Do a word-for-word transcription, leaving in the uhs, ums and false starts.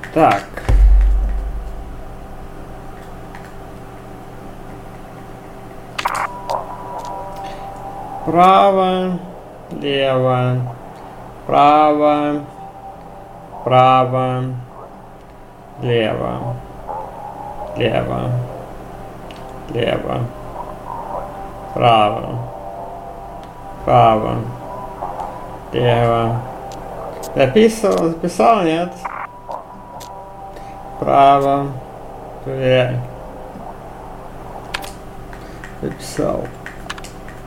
Так. Право, лево, право, право, лево, лево, лево, право, право, лево. Записывал, записал, нет? Право, проверяй. Записал.